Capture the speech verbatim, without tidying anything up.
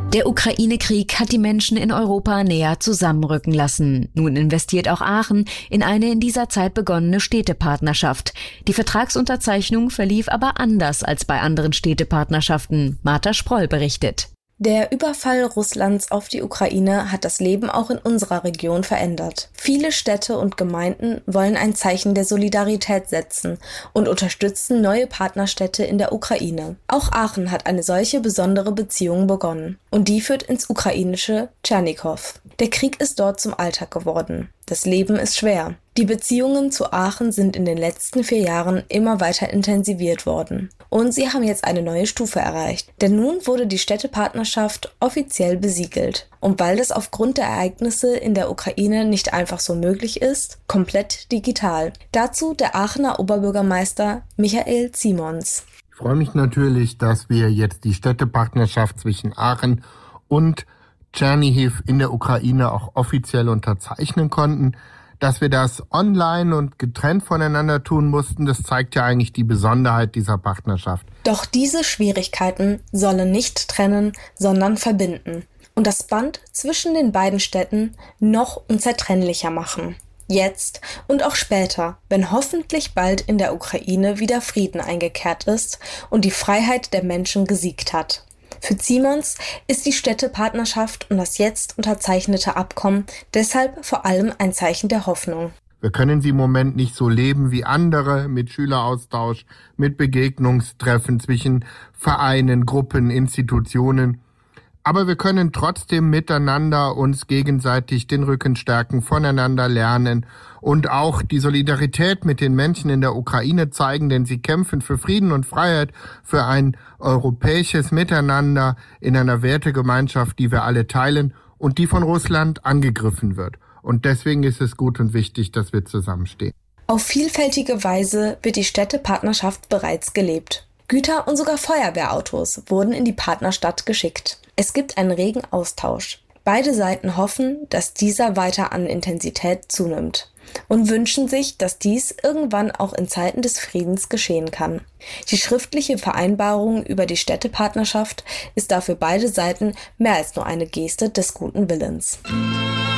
Der Ukraine-Krieg hat die Menschen in Europa näher zusammenrücken lassen. Nun investiert auch Aachen in eine in dieser Zeit begonnene Städtepartnerschaft. Die Vertragsunterzeichnung verlief aber anders als bei anderen Städtepartnerschaften. Martha Sproll berichtet. Der Überfall Russlands auf die Ukraine hat das Leben auch in unserer Region verändert. Viele Städte und Gemeinden wollen ein Zeichen der Solidarität setzen und unterstützen neue Partnerstädte in der Ukraine. Auch Aachen hat eine solche besondere Beziehung begonnen. Und die führt ins ukrainische Tschernichow. Der Krieg ist dort zum Alltag geworden. Das Leben ist schwer. Die Beziehungen zu Aachen sind in den letzten vier Jahren immer weiter intensiviert worden. Und sie haben jetzt eine neue Stufe erreicht. Denn nun wurde die Städtepartnerschaft offiziell besiegelt. Und weil das aufgrund der Ereignisse in der Ukraine nicht einfach so möglich ist, komplett digital. Dazu der Aachener Oberbürgermeister Michael Simons. Ich freue mich natürlich, dass wir jetzt die Städtepartnerschaft zwischen Aachen und Tschernihiw in der Ukraine auch offiziell unterzeichnen konnten. Dass wir das online und getrennt voneinander tun mussten, das zeigt ja eigentlich die Besonderheit dieser Partnerschaft. Doch diese Schwierigkeiten sollen nicht trennen, sondern verbinden und das Band zwischen den beiden Städten noch unzertrennlicher machen. Jetzt und auch später, wenn hoffentlich bald in der Ukraine wieder Frieden eingekehrt ist und die Freiheit der Menschen gesiegt hat. Für Simons ist die Städtepartnerschaft und das jetzt unterzeichnete Abkommen deshalb vor allem ein Zeichen der Hoffnung. Wir können sie im Moment nicht so leben wie andere, mit Schüleraustausch, mit Begegnungstreffen zwischen Vereinen, Gruppen, Institutionen. Aber wir können trotzdem miteinander uns gegenseitig den Rücken stärken, voneinander lernen und auch die Solidarität mit den Menschen in der Ukraine zeigen, denn sie kämpfen für Frieden und Freiheit, für ein europäisches Miteinander in einer Wertegemeinschaft, die wir alle teilen und die von Russland angegriffen wird. Und deswegen ist es gut und wichtig, dass wir zusammenstehen. Auf vielfältige Weise wird die Städtepartnerschaft bereits gelebt. Güter und sogar Feuerwehrautos wurden in die Partnerstadt geschickt. Es gibt einen regen Austausch. Beide Seiten hoffen, dass dieser weiter an Intensität zunimmt und wünschen sich, dass dies irgendwann auch in Zeiten des Friedens geschehen kann. Die schriftliche Vereinbarung über die Städtepartnerschaft ist dafür beide Seiten mehr als nur eine Geste des guten Willens.